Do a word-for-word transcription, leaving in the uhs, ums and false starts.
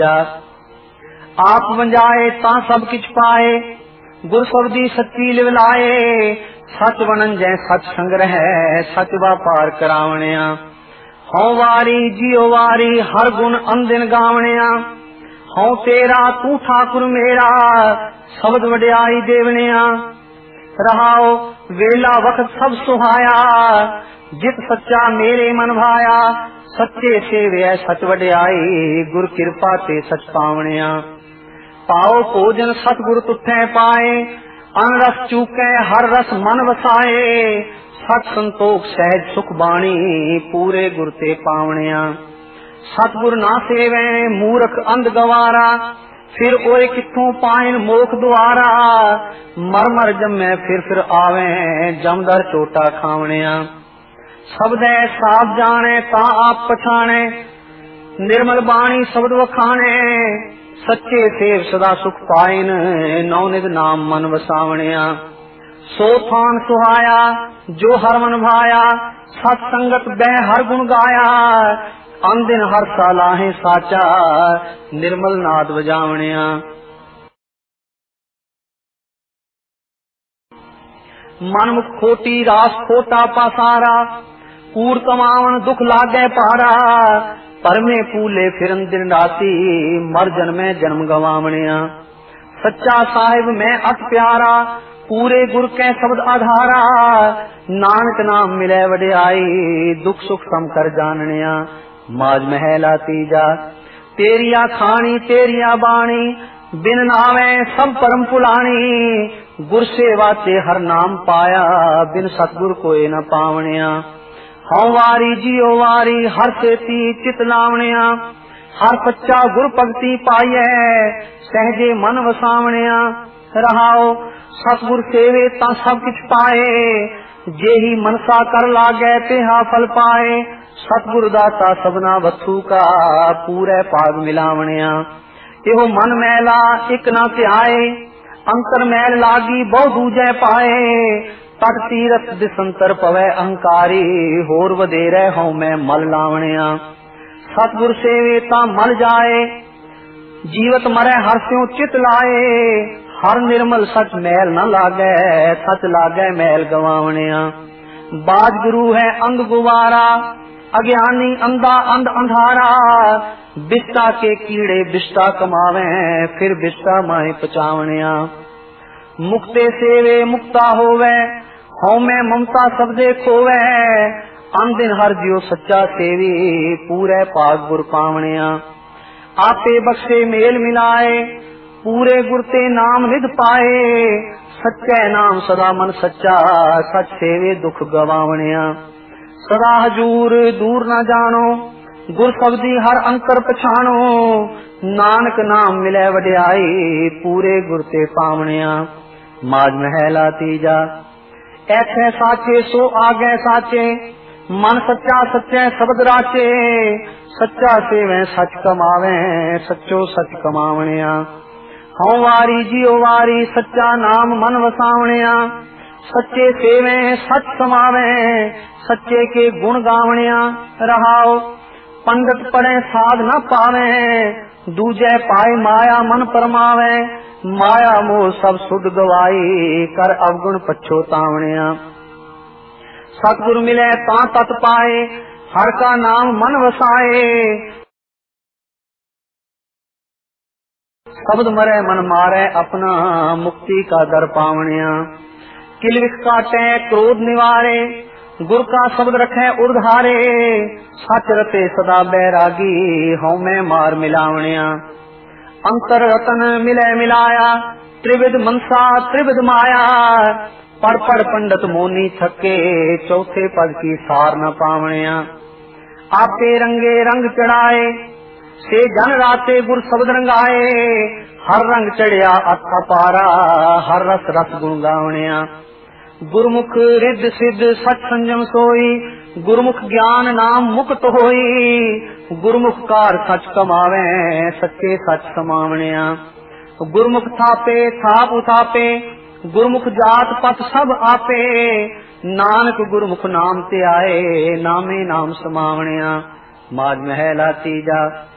आप वंजाए ता सब किछ पाए, गुर सबदी सच्ची लिव लाए। सच बनन जै सच संग्रह, सच व्यापार करावणिया। हूं वारी जियो वारी हर गुण अंदिन गावणिया। हूं तेरा तू ठाकुर मेरा, शब्द वड्याई देवनिया। रहाओ वेला वक्त सब सुहाया, जित सच्चा मेरे मन भाया। सच्चे सेवे सच वड्याई, गुर कृपा ते सच पावणिया। पाओ भोजन सतगुर तुठे पाए, अन रस चूके हर रस मन वसाए। सत संतोख सहज सुख बाणी, पूरे गुर ते पावणिया। सतगुर ना सेवे मूर्ख अंध गवारा, फिर ओए किथों पाइन मोख द्वारा। मर मर जमे फिर फिर आवे, जमदर चोटा खावणिया। शब्द साफ जाने ता आप पछाणे, निर्मल बाणी शब्द वखाणे। सच्चे सेव सदा सुख पाइन, नौनिध नाम मन वसावणिया। सो थान सुहाया जो हर मन भाया, सत संगत बह हर गुण गाया। अन दिन हर सालाहे साचा, निर्मल नाद वजावणिया। मन मुख खोटी रास खोटा पासारा, कूड़ कमावन दुख लागे पारा। परमे पूले फिरन दिन राती, मर जन्मे जन्म गवावणिया। सच्चा साहिब मैं अत प्यारा, पूरे गुर के शब्द आधारा। नानक नाम मिले वड्याई, दुख सुख सम कर जाननिया। माज महला तीजा तेरिया खानी तेरिया बाणी, बिन नावे सब परम पुलानी। गुर सेवा ते हर नाम पाया, बिन सतगुर कोई न पावणिया। हूं वारी जियो वारी हर सेती चित लावणिया। हर सच्चा गुर भगति पाइए, सहजे मन वसावणिया। रहाओ सतगुर सेवे ता सब किछ पाए, जेही मनसा कर लागे तेहा फल पाए। सतगुर दाता सबना वथू का, पूरे पाग मिलावणिया। एहो मन मैला एक ना ध्याए, अंतर मैल लागी बहु दूजे पाए। तट तीरथ दिसंतर पवै अहंकारी, होर वधेरे हूं मैं मल लावणिया। सतगुर सेवे ता मल जाए, जीवत मरै हर स्यों चित लाए। हर निर्मल सच मैल न लागे, सच लागे मैल गवावणिया। बाज गुरु है अंध गुवारा, अज्ञानी अंधा अंध अंधारा। बिस्टा के कीड़े बिस्टा कमावे, फिर बिस्टा माही पचावणिया। मुक्ते सेवे मुक्ता होवे, हूं मैं ममता सब दे खोवे। अन दिन हर जियो सच्चा सेवी, पूरे पाग गुर पावणिया। आपे बख्शे मेल मिलाए, पूरे गुर ते नाम निध पाए। सच्चे नाम सदा मन सच्चा, सच सेवे दुख गवावणिया। सदा हजूर दूर न जानो, गुर सबदी हर अंतर पछाणो। नानक नाम मिले वड्याई, पूरे गुर ते पावणिया। माज महला तीजा ऐथे साचे सो आगे साचे, मन सच्चा सच्चे शब्द राचे। सच्चा सेवे सच कमावे, सच्चो सच कमावणिया। हूं वारी जियो वारी सच्चा नाम मन वसावणिया। सच्चे सेवे सच समावे, सच्चे के गुण गावणिया। रहाओ पंडित पढ़े साध न पावे, दूजे पाए माया मन परमावे। माया मोह सब सुध गवाई, कर अवगुण पछोतावणिया। सतगुर मिले ता तत पाए, हर का नाम मन वसाए। शब्द मरे मन मारे अपना, मुक्ति का दर पावणिया। किलविख काटे क्रोध निवारे, गुर का शब्द रखे उर्धारे। सच रते सदा बैरागी, हूं मैं मार मिलावणिया। अंतर रतन मिले मिलाया, त्रिविध मनसा त्रिविध माया। पढ़ पढ़ पंडित मोनी थके, चौथे पद की सार न पावणिया। आपे रंगे रंग चढ़ाए, से जन राते गुर शब्द रंगाए। हर रंग चढ़िया अथा पारा, हर रस रस गुण गावणिया। गुरमुख रिद्ध सिद्ध सच संजम सोई, गुरमुख ज्ञान नाम मुक्त होई। गुरमुख कार सच कमावे, सच्चे सच समावणिया। गुरमुख थापे थाप उथापे, गुरमुख जात पत सब आपे। नानक गुरमुख नाम ते आए, नामे नाम समावणिया। माज महला तीजा